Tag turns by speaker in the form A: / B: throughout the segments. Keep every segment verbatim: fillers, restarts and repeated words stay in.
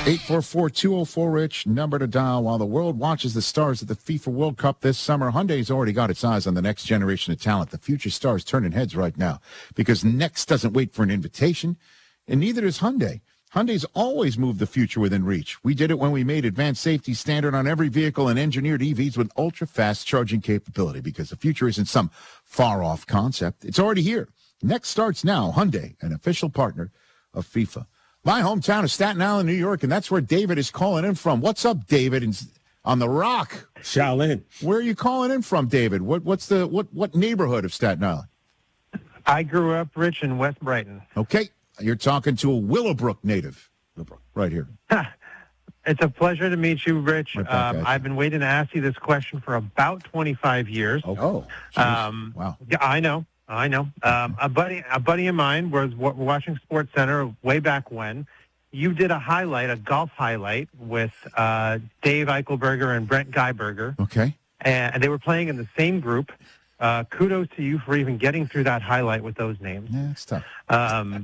A: eight four four, two oh four, RICH, number to dial while the world watches the stars at the FIFA World Cup this summer. Hyundai's already got its eyes on the next generation of talent. The future stars turning heads right now because Next doesn't wait for an invitation, and neither does Hyundai. Hyundai's always moved the future within reach. We did it when we made advanced safety standard on every vehicle and engineered E Vs with ultra-fast charging capability because the future isn't some far-off concept. It's already here. Next starts now. Hyundai, an official partner of FIFA. My hometown is Staten Island, New York, and that's where David is calling in from. What's up, David, in, on the Rock?
B: Shaolin.
A: Where are you calling in from, David? What what's the what what neighborhood of Staten Island?
C: I grew up, Rich, in West Brighton.
A: Okay, you're talking to a Willowbrook native, Willowbrook, right here.
C: It's a pleasure to meet you, Rich.
A: Right back
C: Um,
A: at you.
C: I've been waiting to ask you this question for about twenty-five years.
A: Oh,
C: Um,
A: wow.
C: Yeah, I know. I know. Um, a buddy, a buddy of mine was wa- watching Sports Center way back when. You did a highlight, a golf highlight, with uh, Dave Eichelberger and Brent Guyberger,
A: Okay.
C: and they were playing in the same group. Uh, kudos to you for even getting through that highlight with those names.
A: Yeah, it's tough.
C: Um,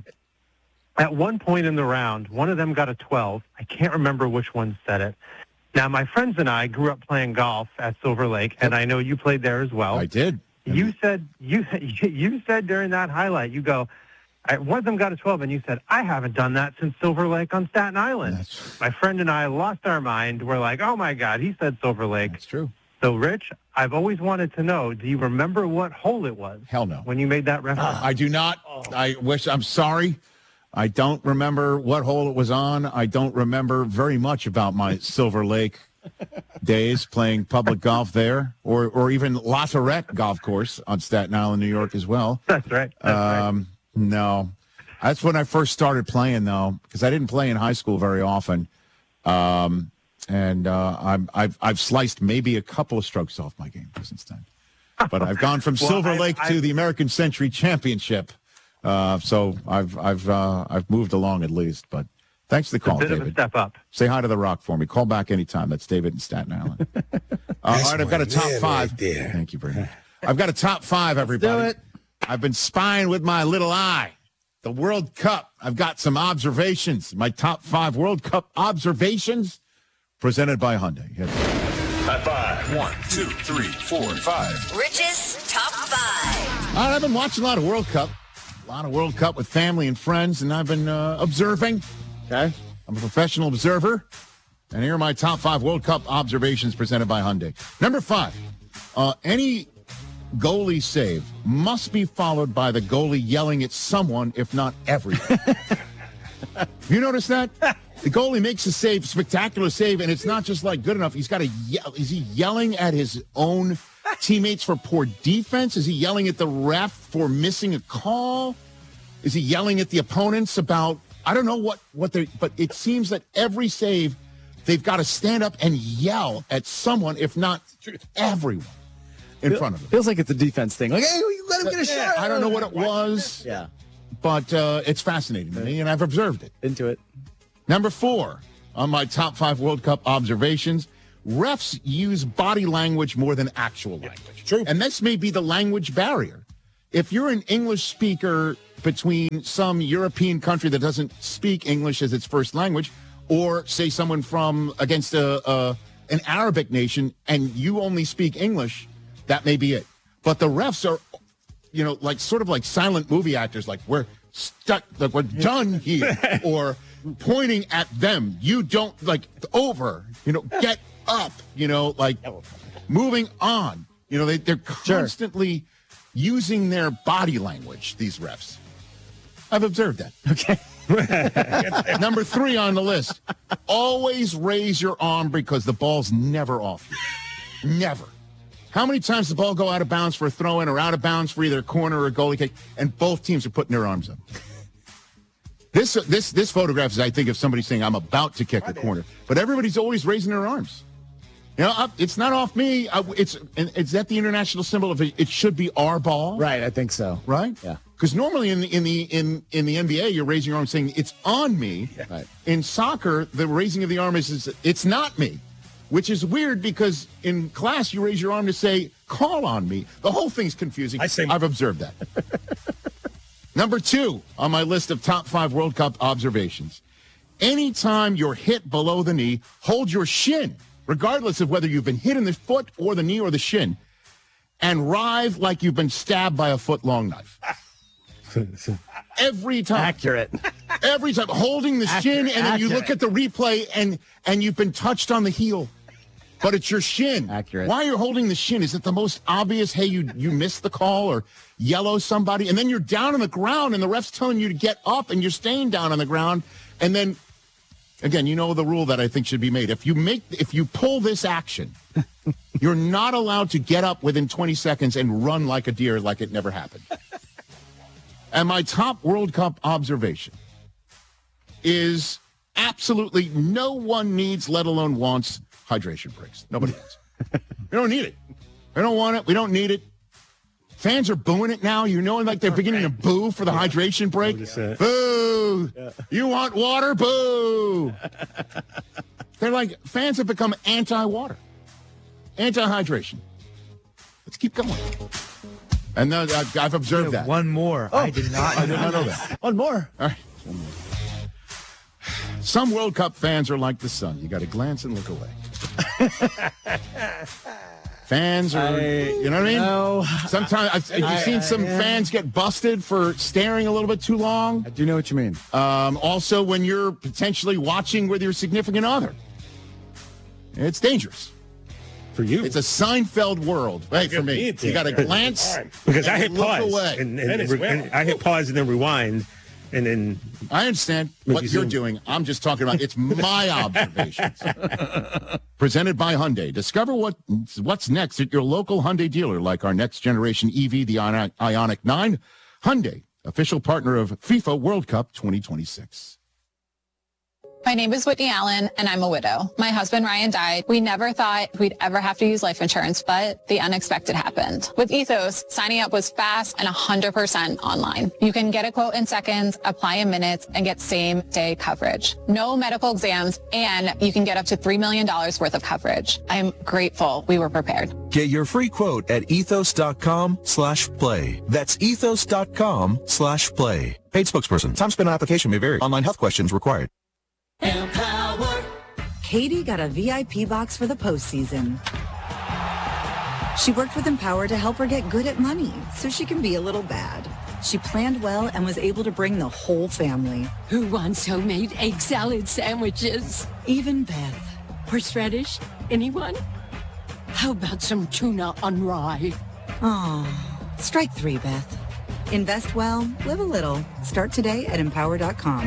C: at one point in the round, one of them got a twelve. I can't remember which one said it. Now, my friends and I grew up playing golf at Silver Lake, and I know you played there as well.
A: I did.
C: You said you you said during that highlight, you go, I, one of them got a twelve, and you said, I haven't done that since Silver Lake on Staten Island.
A: That's,
C: My friend and I lost our mind. We're like, oh, my God, he said Silver Lake.
A: that's true.
C: So, Rich, I've always wanted to know, do you remember what hole it was
A: Hell no.
C: when you made that reference?
A: I do not. I wish. I'm sorry. I don't remember what hole it was on. I don't remember very much about my Silver Lake days playing public golf there, or or even Lazaret Golf Course on Staten Island, New York, as well.
C: That's right. That's right.
A: Um, no, that's when I first started playing, though, because I didn't play in high school very often. Um, and uh, I'm, I've I've sliced maybe a couple of strokes off my game since then. But I've gone from
C: Well,
A: Silver
C: I-
A: Lake
C: I-
A: to the American Century Championship. Uh, so I've I've uh, I've moved along at least. But thanks for the call,
C: a bit of a
A: David.
C: step up.
A: Say hi to the Rock for me. Call back anytime. That's David in Staten Island. Uh, all
B: That's
A: right, I've got a
B: my
A: top
B: man
A: five.
B: right there.
A: Thank you very much. I've got a top five, everybody.
D: it.
A: I've been spying with my little eye. The World Cup. I've got some observations. My top five World Cup observations presented by Hyundai. Yes.
E: High five. One, two, three, four, five.
F: Rich's Top five.
A: All right, I've been watching a lot of World Cup. A lot of World Cup with family and friends, and I've been uh, observing. Okay? I'm a professional observer. And here are my top five World Cup observations presented by Hyundai. Number five, uh, any goalie save must be followed by the goalie yelling at someone, if not everyone. You notice that? The goalie makes a save, spectacular save, and it's not just like good enough. He's got to yell. Is he yelling at his own teammates for poor defense? Is he yelling at the ref for missing a call? Is he yelling at the opponents about, I don't know what, what they, but it seems that every save, they've got to stand up and yell at someone, if not everyone, in front of them.
D: Feels like it's a defense thing. Like, hey, you let him get a shot.
A: I don't know what it was,
D: Yeah,
A: but uh, it's fascinating to me, and I've observed it.
D: into it.
A: Number four on my top five World Cup observations, refs use body language more than actual language.
B: True.
A: And this may be the language barrier. If you're an English speaker between some European country that doesn't speak English as its first language, or say someone from against a, a an Arabic nation, and you only speak English, that may be it. But the refs are, you know, like sort of like silent movie actors, like we're stuck, like we're done here, or pointing at them. You don't, like, over, you know, get up, you know, like moving on. You know, they, they're constantly using their body language, these refs. I've observed that.
D: Okay.
A: Number three on the list, always raise your arm because the ball's never off you. Never. How many times does the ball go out of bounds for a throw-in or out of bounds for either a corner or a goalie kick, and both teams are putting their arms up? This this this photograph is, I think, of somebody saying, I'm about to kick a corner. But everybody's always raising their arms. You know, up, it's not off me. I, it's it's that the international symbol of it, it should be our ball.
D: Right, I think so.
A: Right?
D: Yeah.
A: Because normally in the, in the in in the N B A, you're raising your arm saying, it's on me.
D: Yeah. Right.
A: In soccer, the raising of the arm is, is it's not me. Which is weird because in class, you raise your arm to say, call on me. The whole thing's confusing.
B: I say-
A: I've observed that. Number two on my list of top five World Cup observations. Anytime you're hit below the knee, hold your shin, regardless of whether you've been hit in the foot or the knee or the shin, and writhe like you've been stabbed by a foot-long knife. Every time.
D: Accurate.
A: Every time. Holding the shin, and then you look at the replay, and, and you've been touched on the heel. But it's your shin.
D: Accurate.
A: Why you're holding the shin? Is it the most obvious, hey, you, you missed the call or yellow somebody? And then you're down on the ground, and the ref's telling you to get up, and you're staying down on the ground. And then, again, you know the rule that I think should be made. If you make, if you pull this action, you're not allowed to get up within twenty seconds and run like a deer like it never happened. And my top World Cup observation is absolutely no one needs, let alone wants, hydration breaks. Nobody does. We don't need it. We don't want it. We don't need it. Fans are booing it now. You know, like they're beginning to boo for the yeah. hydration break. Boo! Yeah. You want water? Boo! They're like, fans have become anti-water, anti-hydration. Let's keep going. And uh, I've, I've observed that.
B: One more. Oh. I did not.
A: I did not know that.
D: One more.
A: All right. One more. Some World Cup fans are like the sun. You got to glance and look away. Fans are, I, you know what I mean?
D: No.
A: Sometimes, have you I, seen some I, I, fans get busted for staring a little bit too long?
D: I do know what you mean.
A: Um, also, when you're potentially watching with your significant other. It's dangerous.
B: For you.
A: It's a Seinfeld world. Right, for me. You got to glance
B: because I hit
A: look
B: pause.
A: Away.
B: And, and, and, well. and I hit pause and then rewind. And then
A: I understand what you you're zoom. doing. I'm just talking about it's my observations. Presented by Hyundai. Discover what what's next at your local Hyundai dealer, like our next generation E V, the Ioniq nine. Hyundai, official partner of FIFA World Cup twenty twenty-six.
G: My name is Whitney Allen, and I'm a widow. My husband, Ryan, died. We never thought we'd ever have to use life insurance, but the unexpected happened. With Ethos, signing up was fast and one hundred percent online. You can get a quote in seconds, apply in minutes, and get same-day coverage. No medical exams, and you can get up to three million dollars worth of coverage. I'm grateful we were prepared.
H: Get your free quote at ethos.com slash play. That's ethos.com slash play. Paid spokesperson. Time spent on application may vary. Online health questions required.
I: Empower. Katie got a V I P box for the postseason. She worked with Empower to help her get good at money so she can be a little bad. She planned well and was able to bring the whole family.
J: Who wants homemade egg salad sandwiches?
I: Even Beth.
J: Horseradish? Anyone? How about some tuna on rye?
I: Oh, strike three, Beth. Invest well, live a little. Start today at empower dot com.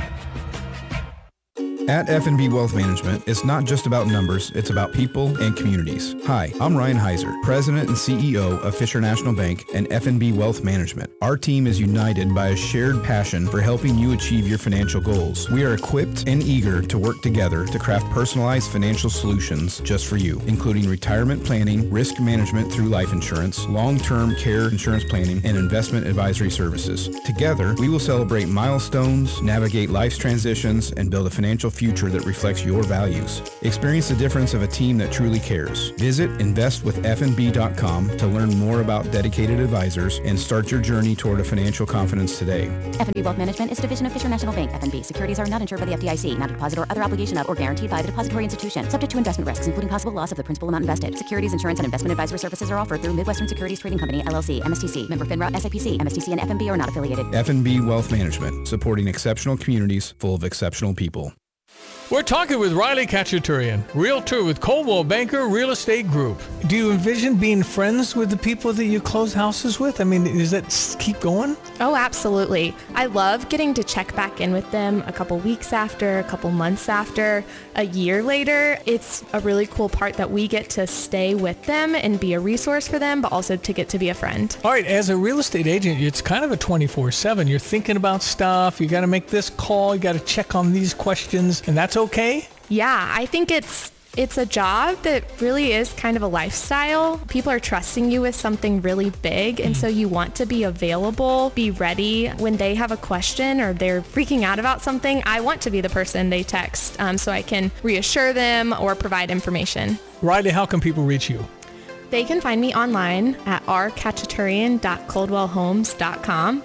K: At F and B Wealth Management, it's not just about numbers, it's about people and communities. Hi, I'm Ryan Heiser, President and C E O of Fisher National Bank and F and B Wealth Management. Our team is united by a shared passion for helping you achieve your financial goals. We are equipped and eager to work together to craft personalized financial solutions just for you, including retirement planning, risk management through life insurance, long-term care insurance planning, and investment advisory services. Together, we will celebrate milestones, navigate life's transitions, and build a financial future that reflects your values. Experience the difference of a team that truly cares. Visit invest with f n b dot com to learn more about dedicated advisors and start your journey toward a financial confidence today.
L: F and B Wealth Management is a division of Fisher National Bank. F and B securities are not insured by the F D I C, not a deposit or other obligation of or guaranteed by the depository institution, subject to investment risks, including possible loss of the principal amount invested. Securities, insurance, and investment advisory services are offered through Midwestern Securities Trading Company, L L C, M S T C, member FINRA, S I P C. M S T C and F and B are not affiliated.
K: F and B Wealth Management, supporting exceptional communities full of exceptional people.
M: We're talking with Riley Kachaturian, realtor with Coldwell Banker Real Estate Group. Do you envision being friends with the people that you close houses with? I mean, does that keep going?
N: Oh, absolutely. I love getting to check back in with them a couple weeks after, a couple months after, a year later. It's a really cool part that we get to stay with them and be a resource for them, but also to get to be a friend.
M: All right, as a real estate agent, it's kind of a twenty-four seven. You're thinking about stuff. You got to make this call. You got to check on these questions, and that's okay?
N: Yeah, I think it's it's a job that really is kind of a lifestyle. People are trusting you with something really big, and so you want to be available, be ready when they have a question or they're freaking out about something. I want to be the person they text um, so I can reassure them or provide information.
M: Riley, how can people reach you?
N: They can find me online at r kachaturian dot coldwell homes dot com.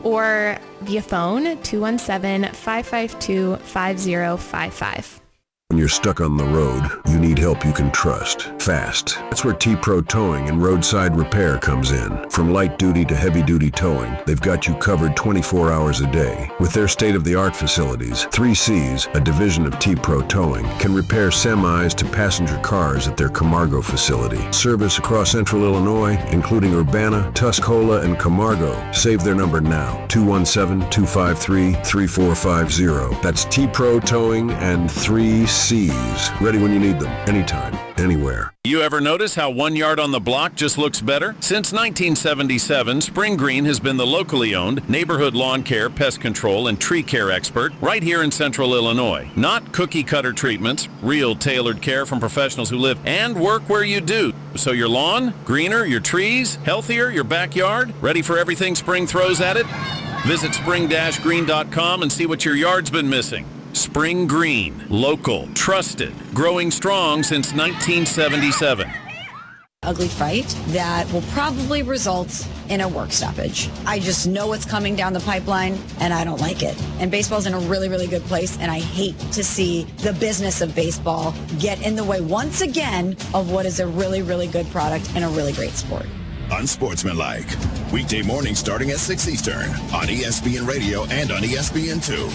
N: or via phone two one seven, five five two, five zero five five.
O: When you're stuck on the road, you need help you can trust. Fast. That's where T-Pro Towing and Roadside Repair comes in. From light duty to heavy duty towing, they've got you covered twenty-four hours a day. With their state-of-the-art facilities, three C's, a division of T-Pro Towing, can repair semis to passenger cars at their Camargo facility. Service across central Illinois, including Urbana, Tuscola, and Camargo. Save their number now, two one seven, two five three, three four five zero. That's T-Pro Towing and three C's. Ready when you need them, anytime, anywhere.
P: You ever notice how one yard on the block just looks better? Since nineteen seventy-seven, Spring Green has been the locally owned neighborhood lawn care, pest control, and tree care expert right here in central Illinois. Not cookie-cutter treatments, real tailored care from professionals who live and work where you do. So your lawn, greener, your trees, healthier, your backyard, ready for everything spring throws at it? Visit spring dash green dot com and see what your yard's been missing. Spring Green, local, trusted, growing strong since nineteen seventy-seven.
Q: Ugly fight that will probably result in a work stoppage. I just know it's coming down the pipeline, and I don't like it. And baseball's in a really, really good place, and I hate to see the business of baseball get in the way once again of what is a really, really good product and a really great sport.
E: Unsportsmanlike. Weekday mornings starting at six Eastern on E S P N Radio and on E S P N two.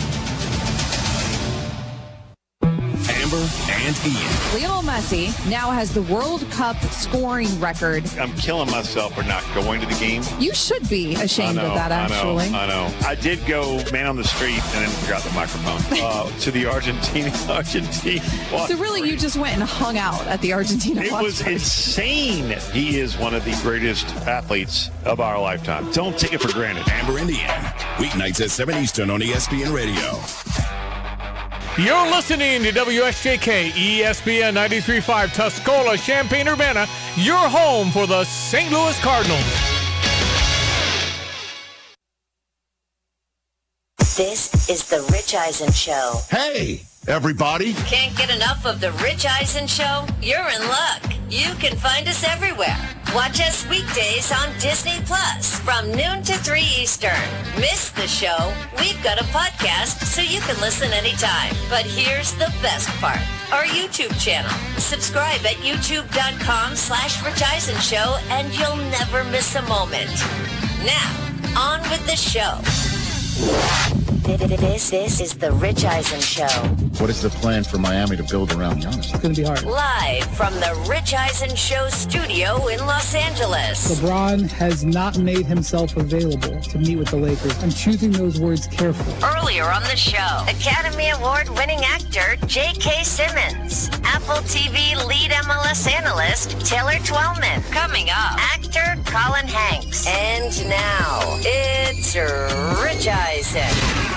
E: Amber and Ian.
R: Lionel Messi now has the World Cup scoring record.
S: I'm killing myself for not going to the game.
R: You should be ashamed
S: know,
R: of that, actually.
S: I know, I know. I did go man on the street and then forgot the microphone uh, to the Argentina. Argentina.
R: So really, you just went and hung out at the Argentina.
S: It was party. Insane. He is one of the greatest athletes of our lifetime. Don't take it for granted.
E: Amber and Ian. Weeknights at seven Eastern on E S P N Radio.
M: You're listening to W S J K, E S P N ninety-three point five, Tuscola, Champaign-Urbana, your home for the Saint Louis Cardinals.
F: This is the Rich Eisen Show.
A: Hey, everybody.
F: Can't get enough of the Rich Eisen Show? You're in luck. You can find us everywhere. Watch us weekdays on Disney Plus from noon to three Eastern. Miss the show? We've got a podcast so you can listen anytime. But here's the best part. Our YouTube channel. Subscribe at youtube.com slash Rich Eisen Show and you'll never miss a moment. Now, on with the show. This, this is the Rich Eisen Show.
A: What is the plan for Miami to build around Giannis?
D: It's going to be hard.
F: Live from the Rich Eisen Show studio in Los Angeles.
T: LeBron has not made himself available to meet with the Lakers. I'm choosing those words carefully.
F: Earlier on the show, Academy Award-winning actor J K. Simmons. Apple T V lead M L S analyst Taylor Twellman. Coming up, actor Colin Hanks. And now, it's Rich Eisen.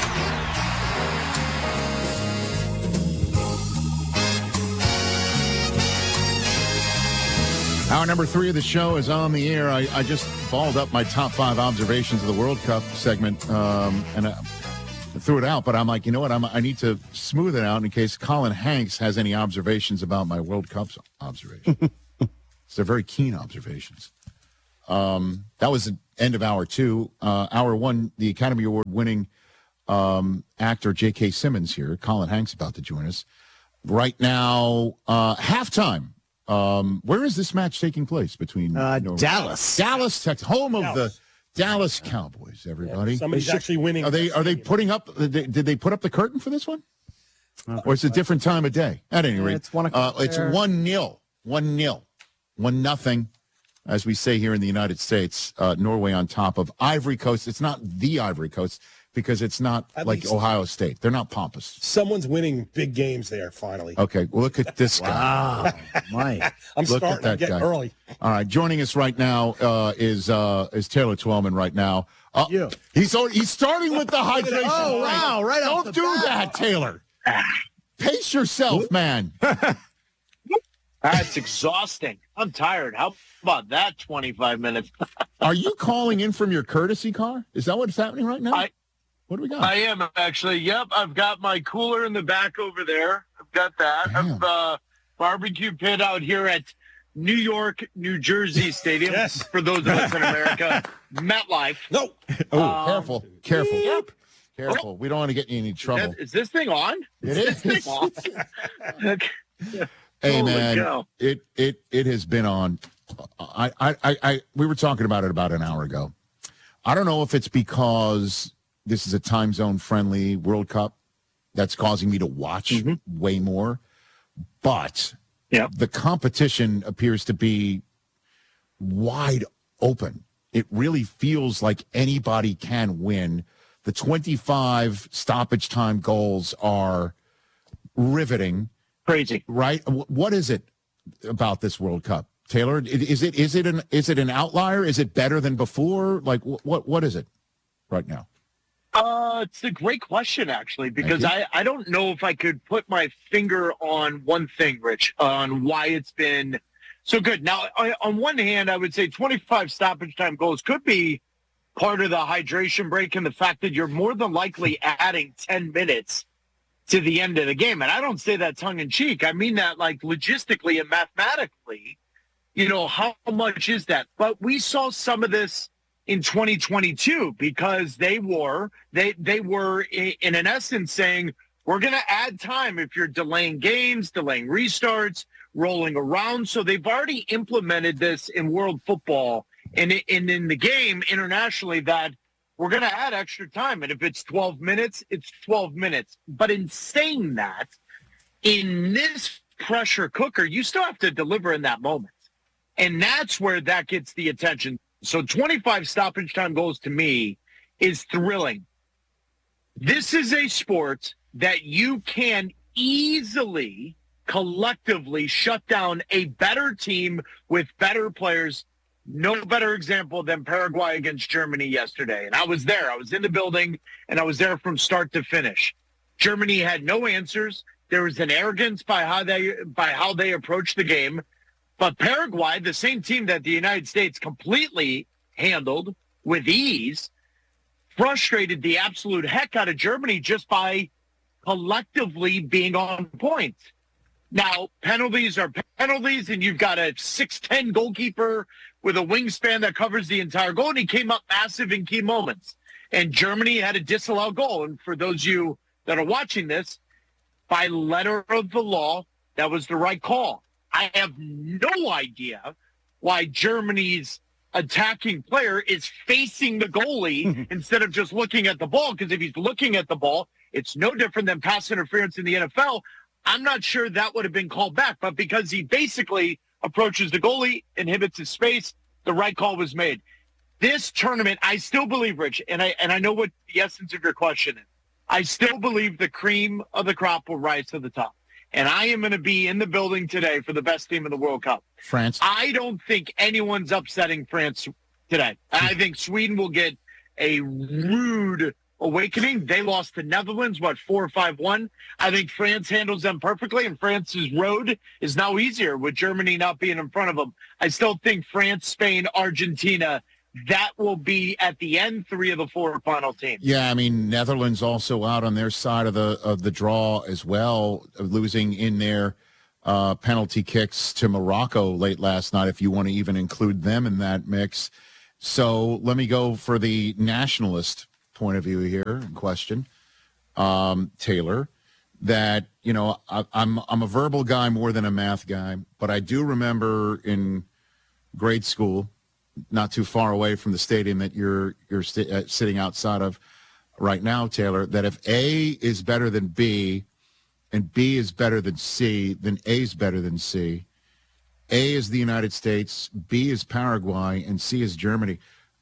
A: Hour number three of the show is on the air. I, I just followed up my top five observations of the World Cup segment, um, and I threw it out. But I'm like, you know what? I'm, I need to smooth it out in case Colin Hanks has any observations about my World Cup observation. So they're very keen observations. Um, that was the end of hour two. Uh, hour one, the Academy Award-winning um, actor J K. Simmons here. Colin Hanks about to join us. Right now, uh, halftime. Um, where is this match taking place between
D: uh,
A: you know,
D: Dallas,
A: Dallas, Texas, home of
B: Dallas.
A: the Dallas Cowboys? Everybody,
B: yeah, somebody's
A: should,
B: actually winning.
A: Are they? Are they putting up? Did they, did they put up the curtain for this one, or it's a different time of day? At any rate,
D: yeah, it's one
A: uh, it's one nil, one nil, one nothing, as we say here in the United States. Uh, Norway on top of Ivory Coast. It's not the Ivory Coast because it's not
B: At
A: like
B: least
A: Ohio State. They're not pompous.
B: Someone's winning big games there, finally.
A: Okay, well, look at this guy.
D: Wow, Mike.
B: I'm
A: Look
B: starting
A: at that
B: to get
A: guy.
B: early.
A: All right, joining us right now uh, is uh, is Taylor Twellman right now. Uh,
D: Yeah.
A: He's he's starting with the hydration.
D: Oh, wow, right off
A: Don't
D: the
A: do
D: bat.
A: that, Taylor. Pace yourself, man.
U: That's exhausting. I'm tired. How about that twenty-five minutes?
A: Are you calling in from your courtesy car? Is that what's happening right now?
U: I,
A: what do we got?
U: I am, actually. Yep, I've got my cooler in the back over there. I've got that.
A: Damn.
U: I've uh, barbecue pit out here at New York, New Jersey Stadium.
B: Yes.
U: For those of us in America. MetLife.
B: No.
A: Oh,
U: Um,
A: careful, careful,
U: Yep.
A: careful. We don't want to get you in any
U: Is,
A: trouble.
U: that, is this thing on?
A: It
U: is. This
A: is.
U: thing on? Okay.
A: Hey
U: Holy
A: man,
U: cow.
A: it it it has been on. I, I I I we were talking about it about an hour ago. I don't know if it's because this is a time zone friendly World Cup that's causing me to watch
U: Mm-hmm.
A: way more, but
U: yeah,
A: the competition appears to be wide open. It really feels like anybody can win. The twenty-five stoppage time goals are riveting.
U: Crazy,
A: right? What is it about this World Cup, Taylor? Is it is it an is it an outlier? Is it better than before? Like what what is it right now?
U: Uh, it's a great question, actually, because I, I don't know if I could put my finger on one thing, Rich, on why it's been so good. Now, I, on one hand, I would say twenty-five stoppage time goals could be part of the hydration break and the fact that you're more than likely adding ten minutes to the end of the game. And I don't say that tongue in cheek. I mean that like logistically and mathematically, you know, how much is that? But we saw some of this in twenty twenty-two because they were, they, they were in, in an essence saying, we're going to add time if you're delaying games, delaying restarts, rolling around. So they've already implemented this in world football and, and in the game internationally that we're going to add extra time. And if it's twelve minutes, it's twelve minutes. But in saying that, in this pressure cooker, you still have to deliver in that moment. And that's where that gets the attention. So twenty-five stoppage time goals to me is thrilling. This is a sport that you can easily, collectively shut down a better team with better players. No better example than Paraguay against Germany yesterday. And I was there. I was in the building, and I was there from start to finish. Germany had no answers. There was an arrogance by how they by how they approached the game. But Paraguay, the same team that the United States completely handled with ease, frustrated the absolute heck out of Germany just by collectively being on point. Now, penalties are penalties, and you've got a six ten goalkeeper with a wingspan that covers the entire goal, and he came up massive in key moments. And Germany had a disallowed goal. And for those of you that are watching this, by letter of the law, that was the right call. I have no idea why Germany's attacking player is facing the goalie instead of just looking at the ball, because if he's looking at the ball, it's no different than pass interference in the N F L. I'm not sure that would have been called back, but because he basically approaches the goalie, inhibits his space, the right call was made. This tournament, I still believe, Rich, and I and I know what the essence of your question is. I still believe the cream of the crop will rise to the top. And I am going to be in the building today for the best team in the World Cup.
A: France.
U: I don't think anyone's upsetting France today. I think Sweden will get a rude awakening. They lost to Netherlands, what, four or five one. I think France handles them perfectly, and France's road is now easier with Germany not being in front of them. I still think France, Spain, Argentina, that will be at the end three of the four final teams.
A: Yeah, I mean, Netherlands also out on their side of the of the draw as well, losing in their uh, penalty kicks to Morocco late last night, if you want to even include them in that mix. So let me go for the nationalist point of view here in question, um, Taylor, that, you know, I, I'm I'm a verbal guy more than a math guy, but I do remember in grade school, not too far away from the stadium that you're you're st- uh, sitting outside of right now, Taylor, that if A is better than B and B is better than C, then A is better than C. A is the United States, B is Paraguay, and C is Germany.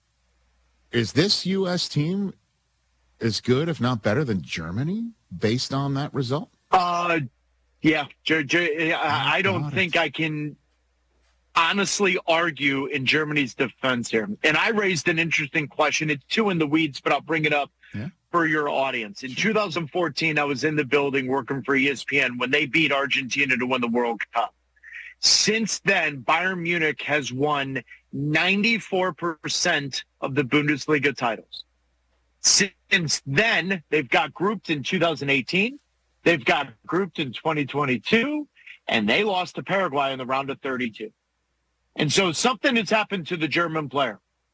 A: Is this U S team as good, if not better, than Germany based on that result?
U: Uh, yeah, Ger- Ger- I I don't think I can honestly argue in Germany's defense here. And I raised an interesting question. It's too in the weeds, but I'll bring it up
A: yeah.
U: for your audience. In two thousand fourteen, I was in the building working for E S P N when they beat Argentina to win the World Cup. Since then, Bayern Munich has won ninety-four percent of the Bundesliga titles. Since then, they've got grouped in two thousand eighteen. They've got grouped in twenty twenty-two, and they lost to Paraguay in the round of thirty-two. And so something has happened to the German player.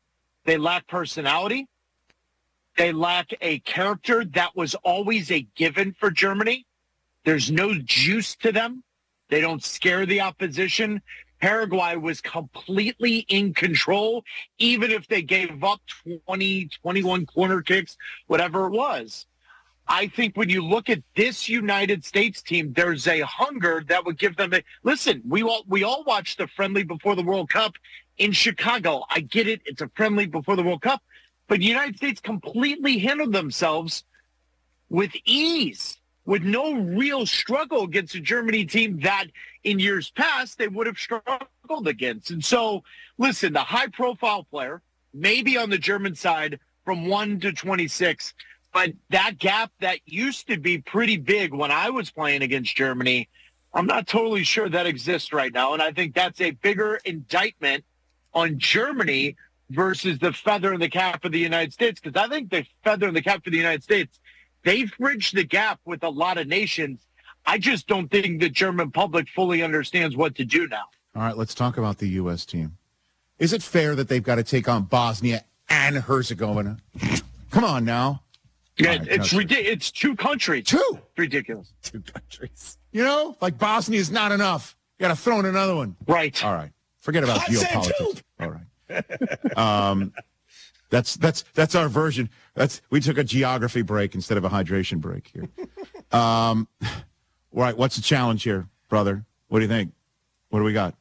U: They lack personality. They lack a character that was always a given for Germany. There's no juice to them. They don't scare the opposition. Paraguay was completely in control, even if they gave up twenty, twenty-one corner kicks, whatever it was. I think when you look at this United States team, there's a hunger that would give them a listen. We all we all watched the friendly before the World Cup in Chicago. I get it; it's a friendly before the World Cup, but the United States completely handled themselves with ease, with no real struggle against a Germany team that in years past they would have struggled against. And so, listen, the high-profile player, maybe on the German side from one to twenty-six. But that gap that used to be pretty big when I was playing against Germany, I'm not totally sure that exists right now. And I think that's a bigger indictment on Germany versus the feather in the cap of the United States. Because I think the feather in the cap for the United States, they've bridged the gap with a lot of nations. I just don't think the German public fully understands what to do now.
A: All right, let's talk about the U S team. Is it fair that they've got to take on Bosnia and Herzegovina? Come on now.
U: Yeah,
A: right,
U: it's
A: no,
U: ridiculous. It's two countries.
A: Two.
U: It's ridiculous.
A: Two countries. You know, like Bosnia is not enough. You got to throw in another one.
U: Right.
A: All right. Forget about geopolitics. All right. Um, that's that's that's our version. That's we took a geography break instead of a hydration break here. Um, right. What's the challenge here, brother? What do you think? What do we got?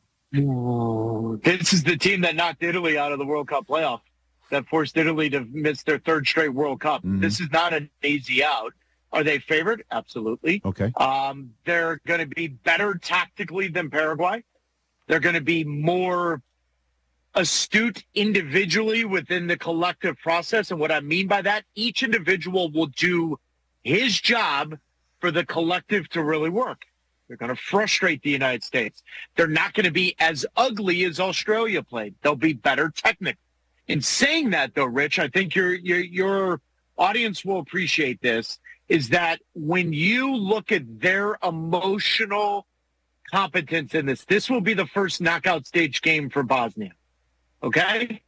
U: This is the team that knocked Italy out of the World Cup playoff, that forced Italy to miss their third straight World Cup. Mm-hmm. This is not an easy out. Are they favored? Absolutely.
A: Okay.
U: Um, they're going to be better tactically than Paraguay. They're going to be more astute individually within the collective process. And what I mean by that, each individual will do his job for the collective to really work. They're going to frustrate the United States. They're not going to be as ugly as Australia played. They'll be better technically. In saying that, though, Rich, I think your your your audience will appreciate this, is that when you look at their emotional competence in this, this will be the first knockout stage game for Bosnia. Okay?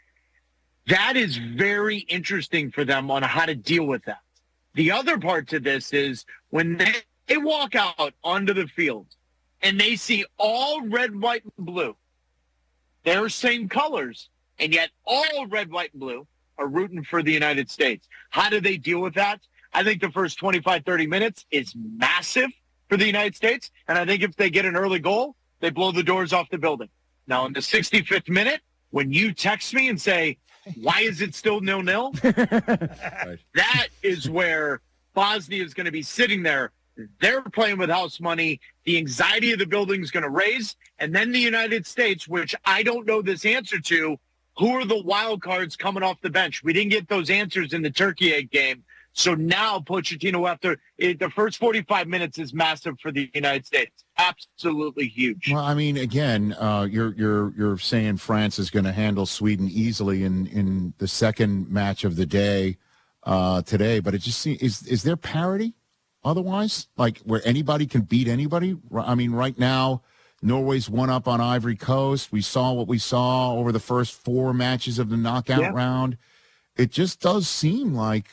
U: That is very interesting for them on how to deal with that. The other part to this is when they, they walk out onto the field and they see all red, white, and blue, their same colors, and yet all red, white, and blue are rooting for the United States. How do they deal with that? I think the first twenty-five, thirty minutes is massive for the United States. And I think if they get an early goal, they blow the doors off the building. Now, in the sixty-fifth minute, when you text me and say, why is it still nil-nil?
A: Right.
U: That is where Bosnia is going to be sitting there. They're playing with house money. The anxiety of the building is going to raise. And then the United States, which I don't know this answer to, who are the wild cards coming off the bench? We didn't get those answers in the Turkey egg game. So now Pochettino, after it, the first forty-five minutes is massive for the United States. Absolutely huge.
A: Well, I mean, again, uh, you're you're you're saying France is going to handle Sweden easily in, in the second match of the day uh, today, but it just seems, is is there parity otherwise, like where anybody can beat anybody? I mean, right now, Norway's one up on Ivory Coast. We saw what we saw over the first four matches of the knockout
U: yeah.
A: round. It just does seem like,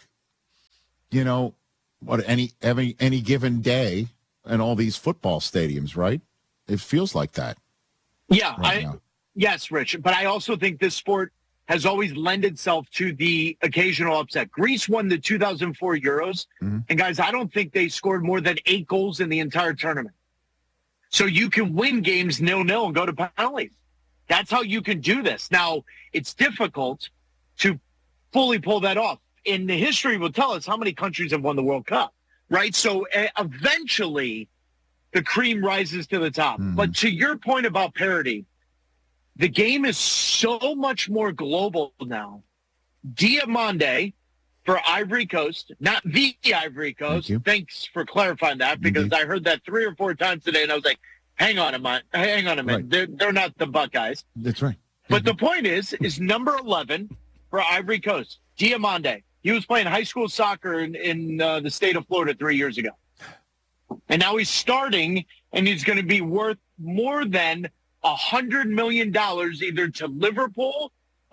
A: you know, what any every any given day in all these football stadiums, right? It feels like that.
U: Yeah,
A: right
U: I, yes, Rich. But I also think this sport has always lent itself to the occasional upset. Greece won the two thousand four Euros, mm-hmm. and guys, I don't think they scored more than eight goals in the entire tournament. So you can win games nil-nil and go to penalties. That's how you can do this. Now, it's difficult to fully pull that off. And the history will tell us how many countries have won the World Cup, right? So uh, eventually the cream rises to the top. Mm. But to your point about parity, the game is so much more global now. Diamande for Ivory Coast, not the Ivory Coast.
A: Thank
U: Thanks for clarifying that, because
A: Indeed.
U: I heard that three or four times today, and I was like, hang on a minute, hang on a minute.
A: Right.
U: They're, they're not the Buckeyes.
A: That's right.
U: But the point is, is number eleven for Ivory Coast, Diamande. He was playing high school soccer in, in uh, the state of Florida three years ago. And now he's starting, and he's going to be worth more than one hundred million dollars either to Liverpool or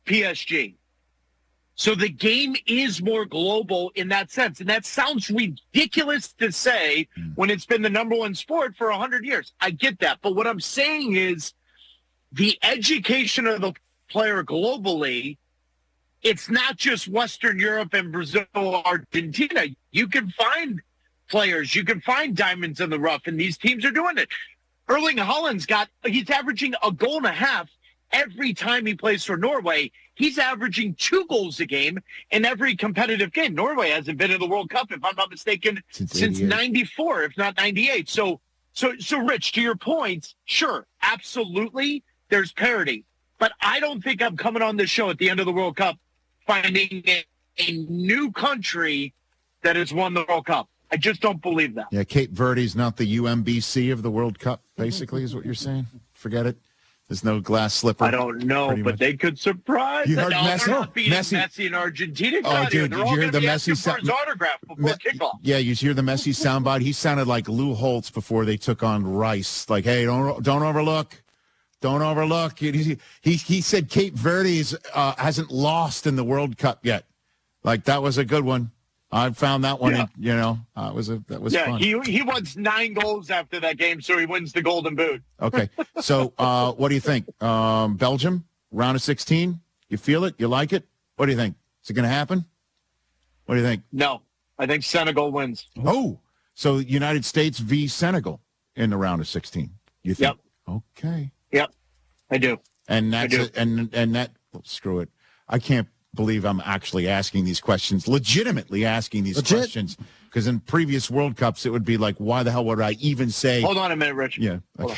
U: P S G. So the game is more global in that sense. And that sounds ridiculous to say when it's been the number one sport for one hundred years. I get that. But what I'm saying is the education of the player globally, it's not just Western Europe and Brazil, Argentina. You can find players. You can find diamonds in the rough, and these teams are doing it. Erling Haaland's got, he's averaging a goal and a half every time he plays for Norway. He's averaging two goals a game in every competitive game. Norway hasn't been in the World Cup, if I'm not mistaken, since, since ninety-four, if not ninety-eight. So, so, so, Rich, to your point, sure, absolutely, there's parity. But I don't think I'm coming on this show at the end of the World Cup finding a, a new country that has won the World Cup. I just don't believe that.
A: Yeah, Cape Verde's not the U M B C of the World Cup, basically, is what you're saying? Forget it. There's no glass slipper.
U: I don't know, but much. They could surprise.
A: You heard
U: no,
A: Messi?
U: Not being
A: Messi.
U: Messi and Argentina.
A: Oh, dude,
U: They're
A: did
U: all
A: you hear the Messi
U: for his autograph before
A: Me-
U: kickoff.
A: Yeah, you hear the Messi soundbite? He sounded like Lou Holtz before they took on Rice. Like, hey, don't don't overlook. Don't overlook. He, he, he said Cape Verde uh, hasn't lost in the World Cup yet. Like, that was a good one. I found that one,
U: Yeah.
A: you know, uh, was a, that was
U: yeah,
A: fun.
U: he he wants nine goals after that game, so he wins the Golden Boot.
A: Okay, so uh, what do you think? Um, Belgium, round of sixteen? You feel it? You like it? What do you think? Is it going to happen? What do you think?
U: No, I think Senegal wins.
A: Oh, so United States v. Senegal in the round of sixteen. You think?
U: Yep.
A: Okay.
U: Yep, I do.
A: And that's
U: I do.
A: it, and and that well, screw it. I can't believe I'm actually asking these questions, legitimately asking these
D: Legit.
A: questions, because in previous World Cups it would be like, why the hell would I even say?
U: Hold on a minute, Rich.
A: Yeah.
U: Hold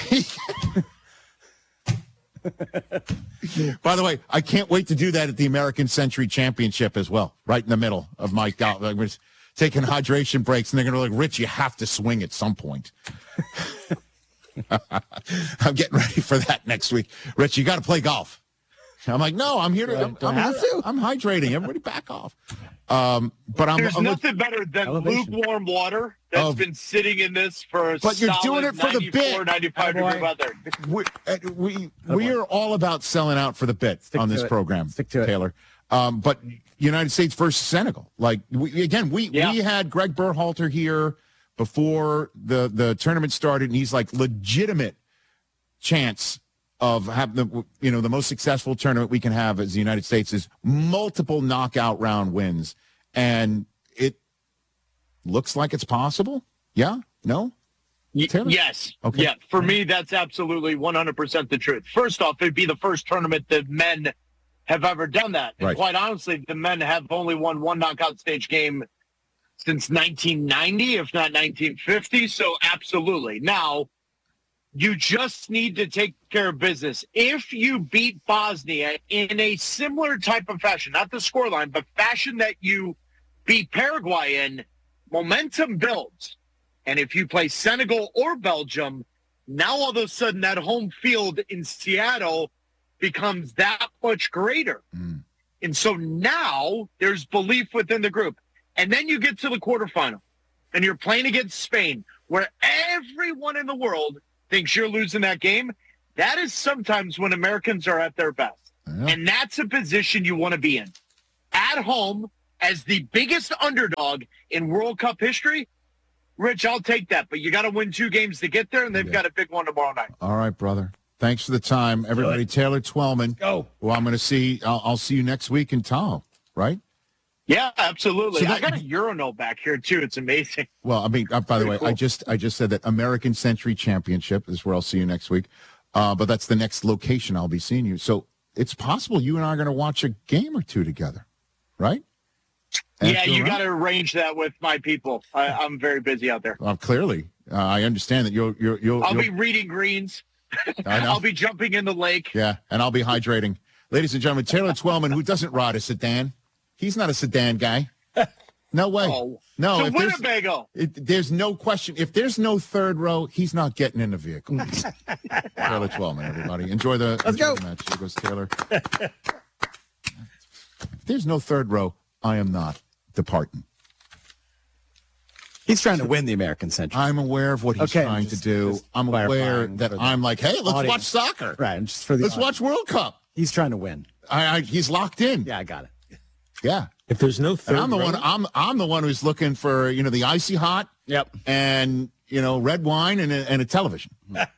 A: By the way, I can't wait to do that at the American Century Championship as well, right in the middle of my golf. Like, we're taking hydration breaks, and they're going to be like, Rich, you have to swing at some point. I'm getting ready for that next week. Rich, you got to play golf. I'm like, no, I'm here to. I'm, I'm,
D: have to.
A: I'm hydrating. Everybody back off. Um, but I'm.
U: There's
A: I'm
U: nothing better than
D: Elevation.
U: lukewarm water that's
A: Oh.
U: been sitting in this for a
A: But you're
U: solid
A: doing it for the
U: ninety-four,
A: bit.
U: ninety-five
D: Attaboy.
U: degree weather.
A: we uh, we, we are all about selling out for the bit
D: Stick
A: on
D: to
A: this
D: it.
A: program,
D: Stick to it.
A: Taylor. Um, but United States versus Senegal, like we, again, we
U: Yeah.
A: we had Greg Berhalter here before the the tournament started, and he's like legitimate chance of having the you know the most successful tournament we can have as the United States is multiple knockout round wins, and it looks like it's possible. Yeah, no.
U: Y-
A: Taylor?
U: Yes.
A: Okay.
U: Yeah. For me, that's absolutely one hundred percent the truth. First off, it'd be the first tournament that men have ever done that. And
A: Right.
U: quite honestly, the men have only won one knockout stage game since nineteen ninety, if not nineteen fifty. So absolutely. Now, you just need to take care of business. If you beat Bosnia in a similar type of fashion, not the scoreline, but fashion that you beat Paraguay in, momentum builds. And if you play Senegal or Belgium, now all of a sudden that home field in Seattle becomes that much greater.
A: Mm.
U: And so now there's belief within the group. And then you get to the quarterfinal and you're playing against Spain, where everyone in the world thinks you're losing that game. That is sometimes when Americans are at their best.
A: Yeah.
U: And that's a position you want to be in. At home, as the biggest underdog in World Cup history, Rich, I'll take that. But you got to win two games to get there, and they've
A: Yeah.
U: got a big one tomorrow night.
A: All right, brother. Thanks for the time, everybody. Taylor Twellman.
D: Go.
A: Well, I'm going to see. I'll, I'll see you next week in Tahoe, right?
U: Yeah, absolutely.
A: So that-
U: I got a Urinal back here, too. It's amazing.
A: Well, I mean, uh, by the way,
U: Pretty cool.
A: I just I just said that American Century Championship is where I'll see you next week. Uh, but that's the next location I'll be seeing you. So it's possible you and I are going to watch a game or two together, right?
U: Yeah,
A: After
U: you
A: a round?
U: got to arrange that with my people. I, I'm very busy out there.
A: Well, clearly, uh, I understand that you'll you'll you'll.
U: I'll
A: you'll
U: be reading greens.
A: I know.
U: I'll be jumping in the lake.
A: Yeah, and I'll be hydrating. Ladies and gentlemen, Taylor Twellman, who doesn't ride a sedan. He's not a sedan guy. No way.
U: Oh,
A: no,
U: to
A: if there's,
U: Winnebago.
A: it, there's no question. If there's no third row, he's not getting in the vehicle. Taylor Twellman, everybody. Enjoy the,
D: Let's
A: enjoy
D: go.
A: the match. Here goes Taylor. If there's no third row, I am not departing.
D: He's trying to win the American Century.
A: I'm aware of what he's
D: Okay,
A: trying
D: just-
A: to do.
D: just
A: I'm aware
D: clarifying
A: that
D: for the
A: I'm like, hey, let's
D: audience.
A: watch soccer.
D: Right, and just for the
A: Let's watch World Cup.
D: He's trying to win.
A: I, I, he's locked in.
D: Yeah, I got it.
A: Yeah.
B: If there's no third
A: and I'm the
B: round,
A: one. I'm I'm the one who's looking for you know the icy hot.
D: Yep.
A: And you know red wine and a, and a television. Let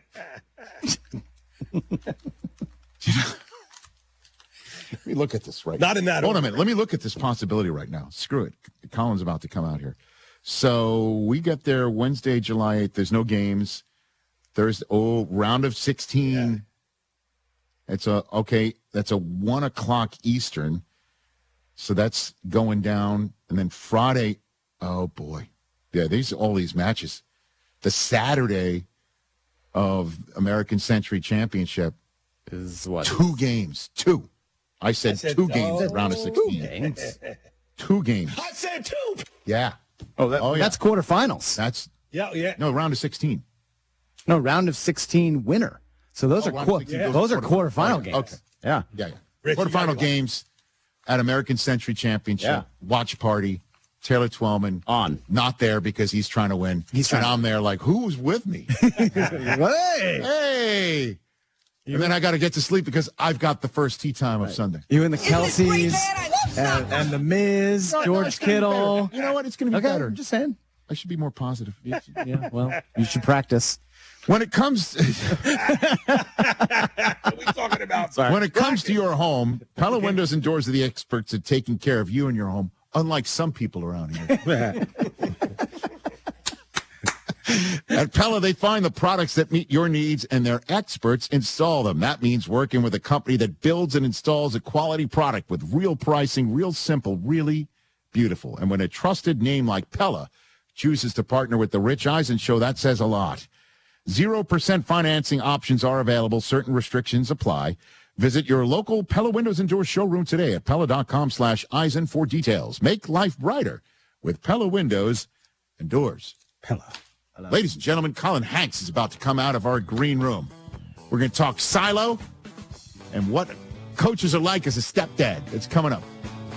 A: me look at this right.
B: Not in that
A: Hold
B: order.
A: on a minute. Let me look at this possibility right now. Screw it. Colin's about to come out here. So we get there Wednesday, July eighth. There's no games. Thursday. Oh, round of sixteen. Yeah. It's a okay. That's a one o'clock Eastern. So that's going down, and then Friday. Oh boy, yeah. These all these matches. The Saturday of American Century Championship
D: is what
A: two games. Two. I said, I said two games. Oh, round of sixteen. Two games. Two games.
B: I said two.
A: Yeah.
D: Oh, that,
A: oh yeah.
D: That's quarterfinals.
A: That's
B: yeah, yeah.
A: No, round of sixteen.
D: No, round of sixteen winner. So those oh, are qu- yeah. those, those are quarterfinal games.
A: Okay.
D: Yeah.
A: Yeah, yeah. Rich, quarterfinal games at American Century Championship. Yeah. Watch party. Taylor Twellman
D: on.
A: Not there because he's trying to win.
D: He's trying
A: and
D: to-
A: I'm there like, who's with me?
D: Hey.
A: Hey. And then I got to get to sleep because I've got the first tea time of
D: right.
A: Sunday.
D: You and the Kelseys and, and the Miz, no, George no, Kittle.
A: You know what? It's going to be
D: okay,
A: better.
D: I'm just saying.
A: I should be more positive.
D: Yeah, well, you should practice.
A: When it comes,
B: what are we talking about?
A: Sorry. When it comes to your home, Pella Windows and Doors are the experts at taking care of you and your home, unlike some people around here. At Pella, they find the products that meet your needs, and their experts install them. That means working with a company that builds and installs a quality product with real pricing, real simple, really beautiful. And when a trusted name like Pella chooses to partner with the Rich Eisen Show, that says a lot. Zero percent financing options are available. Certain restrictions apply. Visit your local Pella Windows and Doors showroom today at Pella.com slash Eisen for details. Make life brighter with Pella Windows and Doors.
D: Pella.
A: Ladies and gentlemen, Colin Hanks is about to come out of our green room. We're going to talk silo and what coaches are like as a stepdad. It's coming up.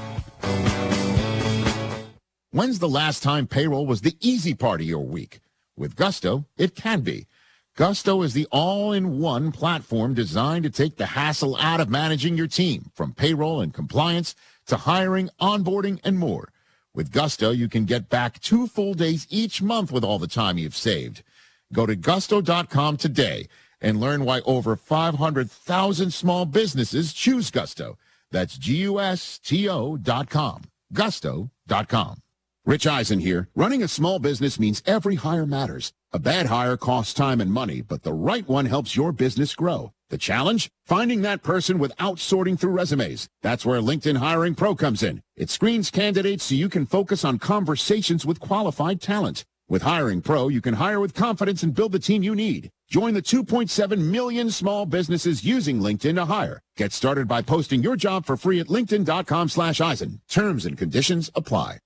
A: When's the last time payroll was the easy part of your week? With Gusto, it can be. Gusto is the all-in-one platform designed to take the hassle out of managing your team, from payroll and compliance to hiring, onboarding, and more. With Gusto, you can get back two full days each month with all the time you've saved. Go to gusto dot com today and learn why over five hundred thousand small businesses choose Gusto. That's G U S T O dot com. gusto dot com. Rich Eisen here. Running a small business means every hire matters. A bad hire costs time and money, but the right one helps your business grow. The challenge? Finding that person without sorting through resumes. That's where LinkedIn Hiring Pro comes in. It screens candidates so you can focus on conversations with qualified talent. With Hiring Pro, you can hire with confidence and build the team you need. Join the two point seven million small businesses using LinkedIn to hire. Get started by posting your job for free at linkedin.com slash Eisen. Terms and conditions apply.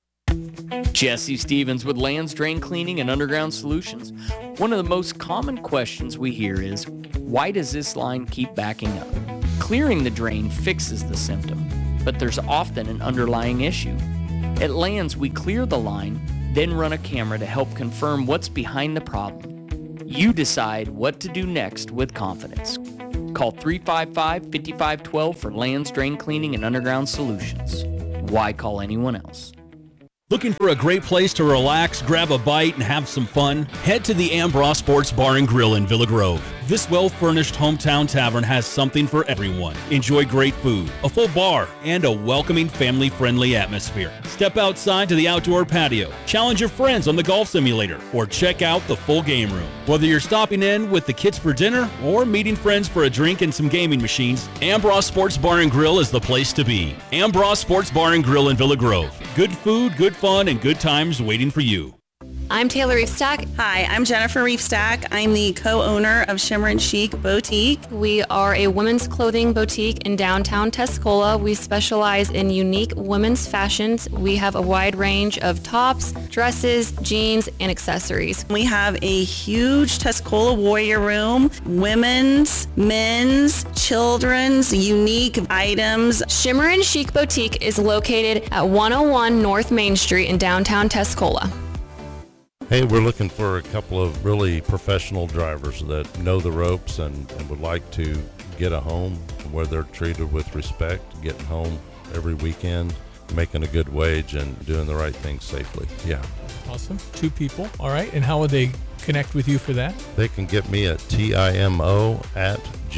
C: Jesse Stevens with Lands Drain Cleaning and Underground Solutions. One of the most common questions we hear is, why does this line keep backing up? Clearing the drain fixes the symptom, but there's often an underlying issue. At Lands, we clear the line, then run a camera to help confirm what's behind the problem. You decide what to do next with confidence. Call three five five, five five one two for Lands Drain Cleaning and Underground Solutions. Why call anyone else?
V: Looking for a great place to relax, grab a bite, and have some fun? Head to the Ambross Sports Bar and Grill in Villa Grove. This well-furnished hometown tavern has something for everyone. Enjoy great food, a full bar, and a welcoming, family-friendly atmosphere. Step outside to the outdoor patio, challenge your friends on the golf simulator, or check out the full game room. Whether you're stopping in with the kids for dinner or meeting friends for a drink and some gaming machines, Ambross Sports Bar and Grill is the place to be. Ambross Sports Bar and Grill in Villa Grove. Good food, good fun, and good times waiting for you.
W: I'm Taylor Reefstack.
X: Hi, I'm Jennifer Reefstack. I'm the co-owner of Shimmer and Chic Boutique.
W: We are a women's clothing boutique in downtown Tuscola. We specialize in unique women's fashions. We have a wide range of tops, dresses, jeans, and accessories.
X: We have a huge Tuscola Warrior Room, women's, men's, children's, unique items.
W: Shimmer and Chic Boutique is located at one oh one North Main Street in downtown Tuscola.
G: Hey, we're looking for a couple of really professional drivers that know the ropes and, and would like to get a home where they're treated with respect, getting home every weekend, making a good wage, and doing the right thing safely. Yeah.
M: Awesome. Two people. All right. And how would they connect with you for that?
G: They can get me at timo at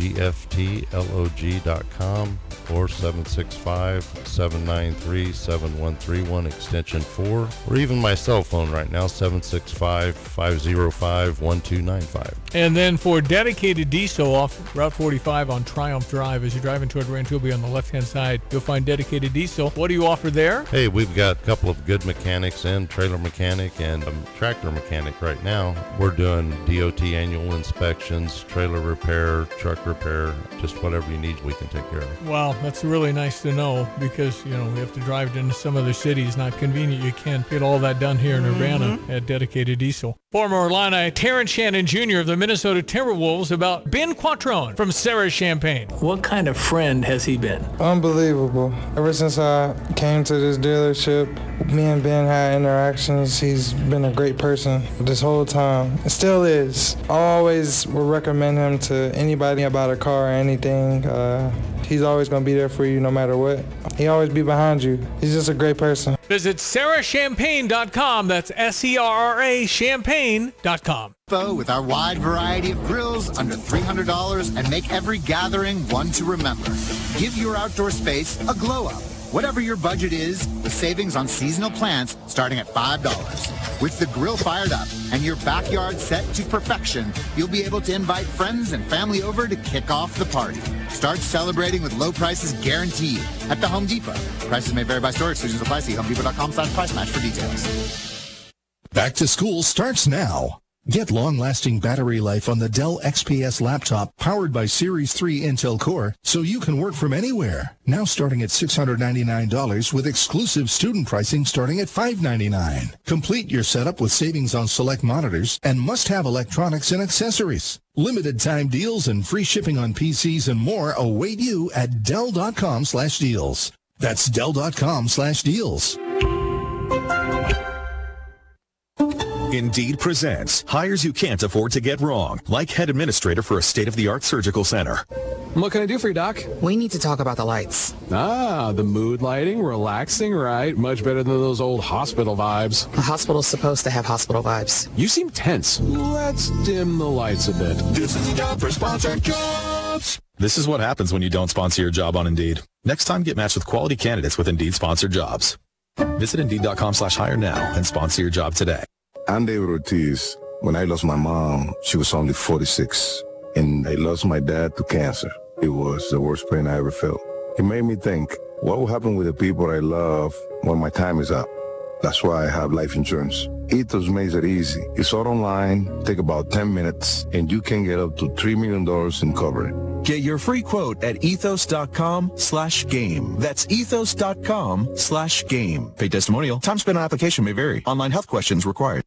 G: gftlog dot com or seven six five, seven nine three, seven one three one extension four, or even my cell phone right now, seven six five, five zero five, one two nine five.
M: And then for dedicated diesel off Route forty-five on Triumph Drive, as you're driving toward Rancho Bay on the left-hand side, you'll find dedicated diesel. What do you offer there?
G: Hey, we've got a couple of good mechanics in, trailer mechanic and a tractor mechanic right now. We're doing D O T annual inspections, trailer repair, truck repair, just whatever you need, we can take care of.
M: Wow, that's really nice to know, because, you know, we have to drive into some other cities. Not convenient. You can't get all that done here in Urbana mm-hmm. at dedicated diesel. Former Illini Terrence Shannon Junior of the Minnesota Timberwolves about Ben Quattrone from Sarah Champagne. What kind of friend has he been?
H: Unbelievable. Ever since I came to this dealership, me and Ben had interactions. He's been a great person this whole time. It still is. I always will recommend him to anybody about a car or anything. Uh, he's always going to be there for you no matter what. He always be behind you. He's just a great person.
M: Visit sarah champagne dot com. That's S E R R A champagne dot com.
I: With our wide variety of grills under three hundred dollars and make every gathering one to remember. Give your outdoor space a glow up. Whatever your budget is, the savings on seasonal plants starting at five dollars. With the grill fired up and your backyard set to perfection, you'll be able to invite friends and family over to kick off the party. Start celebrating with low prices guaranteed at the Home Depot. Prices may vary by store. Exclusions apply. See home depot dot com slash price match for details.
E: Back to school starts now. Get long-lasting battery life on the Dell X P S laptop powered by Series three Intel Core so you can work from anywhere. Now starting at six hundred ninety-nine dollars with exclusive student pricing starting at five hundred ninety-nine dollars. Complete your setup with savings on select monitors and must-have electronics and accessories. Limited time deals and free shipping on P Cs and more await you at Dell dot com slash deals. That's Dell dot com slash deals.
J: Indeed presents hires you can't afford to get wrong, like head administrator for a state-of-the-art surgical center.
Y: What can I do for you, Doc? We need to talk about the lights. Ah, the mood lighting, relaxing, right? Much better than those old hospital vibes. A hospital's supposed to have hospital vibes. You seem tense. Let's dim the lights a bit.
J: This is the job for sponsored jobs. This is what happens when you don't sponsor your job on Indeed. Next time, get matched with quality candidates with Indeed sponsored jobs. Visit Indeed dot com slash hire now and sponsor your job today.
Z: I'm David Ortiz. When I lost my mom, she was only forty-six, and I lost my dad to cancer. It was the worst pain I ever felt. It made me think, what will happen with the people I love when my time is up? That's why I have life insurance. Ethos makes it easy. It's all online, take about ten minutes, and you can get up to three million dollars in coverage.
J: Get your free quote at ethos dot com slash game. That's ethos dot com slash game. Paid testimonial. Time spent on application may vary. Online health questions required.